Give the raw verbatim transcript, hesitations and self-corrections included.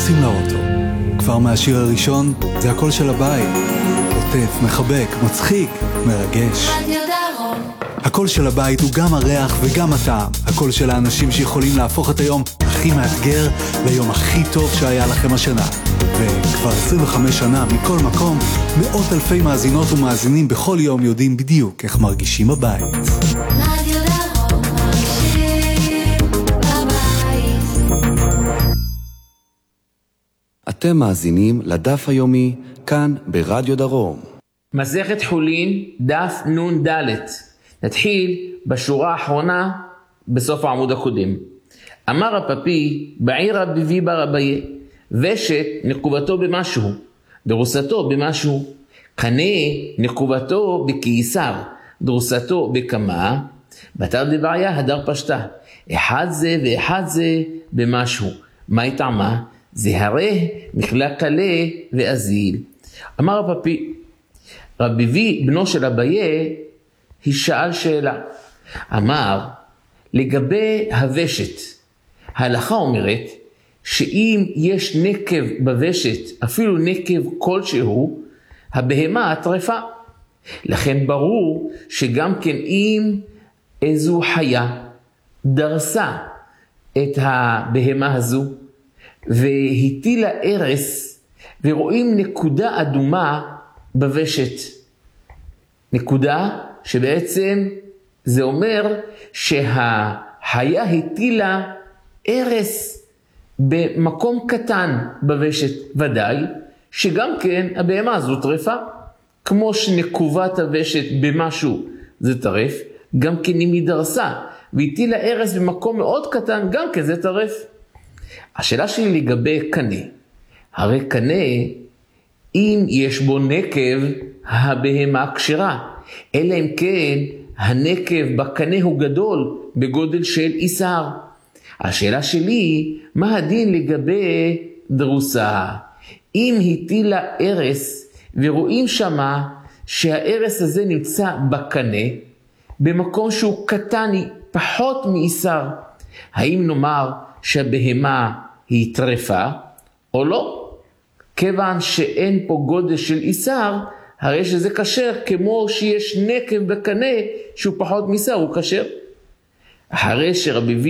נכנסים לאוטו. כבר מהשיר הראשון זה הקול של הבית. עוטף, מחבק, מצחיק, מרגש. רדיו דרום. הקול של הבית הוא גם הריח וגם הטעם. הקול של האנשים שיכולים להפוך את היום הכי מאתגר ליום הכי טוב שהיה לכם השנה. וכבר עשרים וחמש שנה מכל מקום, מאות אלפי מאזינות ומאזינים בכל יום יודעים בדיוק איך מרגישים בבית. רדיו דרום מרגישים בבית. אתם מאזינים לדף היומי כאן ברדיו דרום. מסכת חולין, דף נון דלת. נתחיל בשורה האחרונה בסוף העמוד הקודם. אמר הפפי בעיר אביבי בר אביה, ושת נקובתו במשהו, דרוסתו במשהו, קנה נקובתו בקיסר, דרוסתו בכמה, בתר דבעיה הדר פשטה, אחד זה ואחד זה במשהו. מה יטעמה? זה הרי מכלה קלה ואזיל. אמר הפפי, רבי וי בנו של אביה, היא שאל שאלה. אמר, לגבי הוושת, ההלכה אומרת, שאם יש נקב בוושת, אפילו נקב כלשהו, הבהמה הטרפה. לכן ברור שגם כן אם איזו חיה דרסה את הבהמה הזו, והטילה ארס, ורואים נקודה אדומה בוושת. נקודה שבעצם זה אומר שהחיה הטילה ארס במקום קטן בוושת, ודאי שגם כן הבהמה הזו טרפה. כמו שנקובת הוושת במשהו זה טרף, גם כן אם היא דרסה והטילה ארס במקום מאוד קטן, גם כן זה טרף. השאלה שלי לגבי קנה, הרי קנה אם יש בו נקב הבהמה כשרה, אלא אם כן הנקב בקנה הוא גדול בגודל של איסר. השאלה שלי, מה הדין לגבי דרוסה? אם הטילה ארס ורואים שמה שהארס הזה נמצא בקנה במקום שהוא קטן פחות מאיסר, האם נאמר שהבהמה היא טרפה או לא? כיוון שאין פה גודל של איסר, הרי שזה כשר, כמו שיש נקב בקנה שהוא פחות מאיסר, הוא כשר. אחרי שרבי